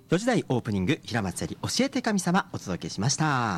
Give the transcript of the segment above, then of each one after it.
4時台オープニング、平松より教えて神様お届けしました。 はい。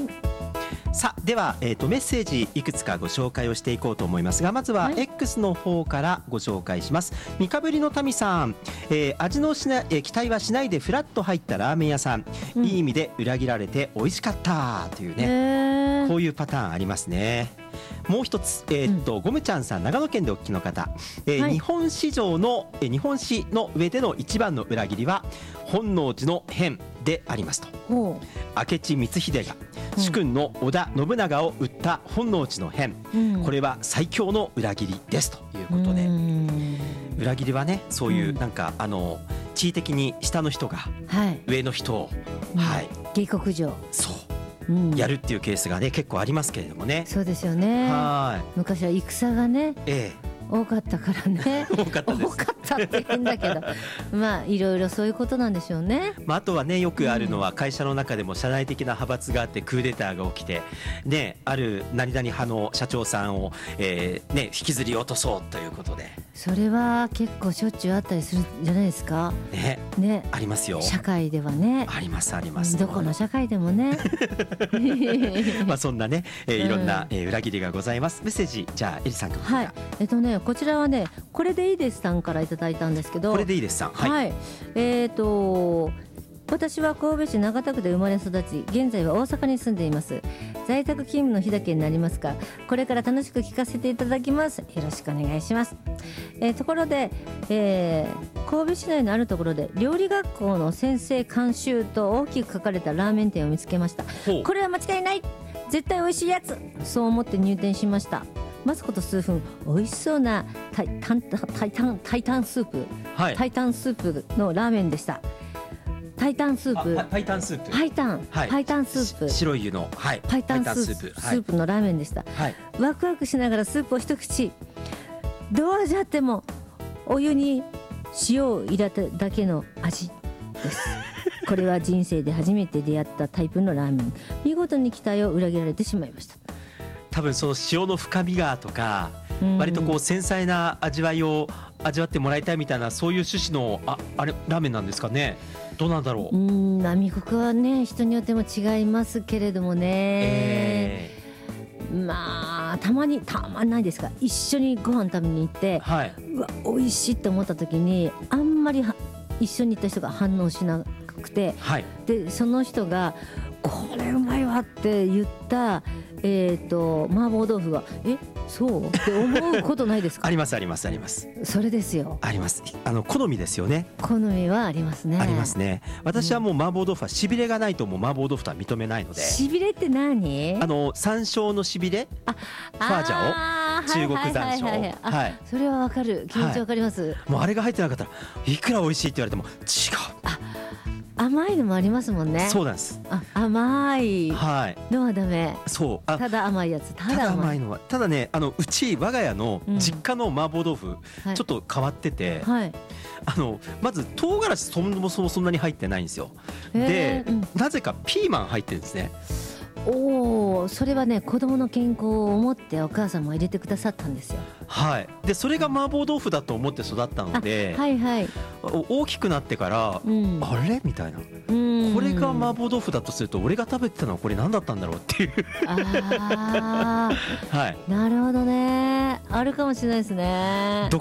さあでは、メッセージいくつかご紹介をしていこうと思いますが、まずは X の方からご紹介します。三日ぶりの民さん、味の期待はしないでフラッと入ったラーメン屋さん、いい意味で裏切られて美味しかったというね、こういうパターンありますね。もう一つ、ゴムちゃんさん、長野県でお聞きの方、日本史の上での一番の裏切りは本能寺の変でありますと。明智光秀が主君の織田信長を討った本能寺の変、これは最強の裏切りですということで、裏切りはね、そういうなんか地位的に下の人が上の人を、 下克上、 そうやるっていうケースがね結構ありますけれどもね。 そうですよね。昔は戦がね、多かったからね。 多かったです。 多かったって言うんだけどまあいろいろそういうことなんでしょうね。 あとはね、よくあるのは会社の中でも社内的な派閥があってクーデターが起きて、ね、ある何々派の社長さんを、引きずり落とそうということで、 それは結構しょっちゅうあったりするんじゃないですか。ね、 ありますよ。 社会ではね。 ありますあります。 どこの社会でもねそんなね、いろんな、裏切りがございます。メッセージ、じゃあエリさんから。 こちらはね、これでいいですさんからいただいたんですけど、 これでいいですさん、 私は神戸市長田区で生まれ育ち、現在は大阪に住んでいます。在宅勤務の日だけになりますが、これから楽しく聞かせていただきます。よろしくお願いします。ところで、神戸市内のあるところで料理学校の先生監修と大きく書かれたラーメン店を見つけました。これは間違いない、絶対美味しいやつ、そう思って入店しました。待つこと数分、美味しそうなタイタンスープのラーメンでした。タイタンスープ、 白い湯の、 パイタンスープのラーメンでした。ワクワクしながらスープを一口、どう味あってもお湯に塩を入れただけの味ですこれは人生で初めて出会ったタイプのラーメン、見事に期待を裏切られてしまいました。 多分その塩の深みがとか、割とこう繊細な味わいを味わってもらいたいみたいな、そういう趣旨のあれラーメンなんですかね。どうなんだろう。 味濃はね、人によっても違いますけれどもね、まあたまにないですか、一緒にご飯食べに行って、うわ美味しいって思った時に、あんまり一緒に行った人が反応しなくて、でその人がこれうまいわって言った麻婆豆腐がそうって思うことないですか。 ありますありますあります。 それですよ。 あります。好みですよね。 好みはありますね。 ありますね。私はもう麻婆豆腐はしびれがないと、もう麻婆豆腐とは認めないので。しびれって何？ 山椒のしびれ、ファージャオ、中国山椒。 それはわかる、気持ちわかります。 もうあれが入ってなかったらいくら美味しいって言われても違う。 甘いのもありますもんね。 そうなんです。 甘いのはダメ。 そう。 ただ甘いやつ。ただ甘いのは。ただね、我が家の実家の麻婆豆腐、ちょっと変わってて、まず唐辛子そもそもそんなに入ってないんですよ。で、なぜかピーマン入ってるんですね。 それはね、子供の健康を思ってお母さんも入れてくださったんですよ。 でそれが麻婆豆腐だと思って育ったので、大きくなってから、あれみたいな、これが麻婆豆腐だとすると、俺が食べてたのはこれ何だったんだろうっていうなるほどね、あるかもしれないですね。